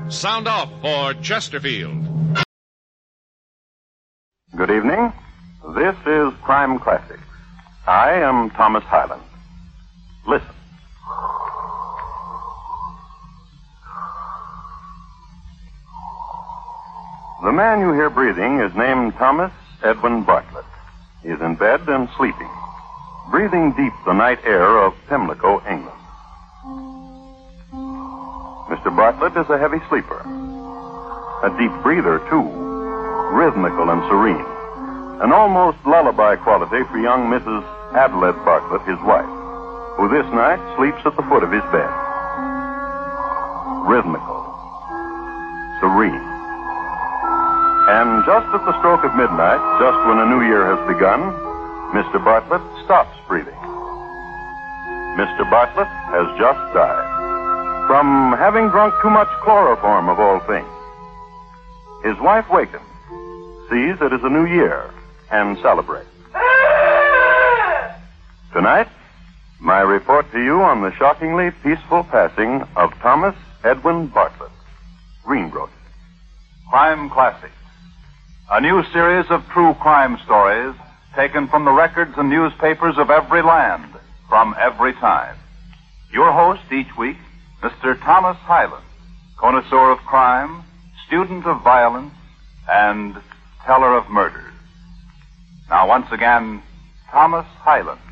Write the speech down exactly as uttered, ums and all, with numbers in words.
Sound off for Chesterfield. Good evening. This is Crime Classics. I am Thomas Hyland. Listen. The man you hear breathing is named Thomas Edwin Bartlett. He is in bed and sleeping, breathing deep the night air of Pimlico, England. Mister Bartlett is a heavy sleeper, a deep breather, too, rhythmical and serene, an almost lullaby quality for young Missus Adelaide Bartlett, his wife, who this night sleeps at the foot of his bed. Rhythmical, serene. And just at the stroke of midnight, just when a new year has begun, Mister Bartlett stops breathing. Mister Bartlett has just died from having drunk too much chloroform, of all things. His wife wakens, sees it is a new year, and celebrates. Tonight, my report to you on the shockingly peaceful passing of Thomas Edwin Bartlett, greengrocer. Crime Classics, a new series of true crime stories taken from the records and newspapers of every land, from every time. Your host each week, Mister Thomas Hyland, connoisseur of crime, student of violence, and teller of murders. Now, once again, Thomas Hyland.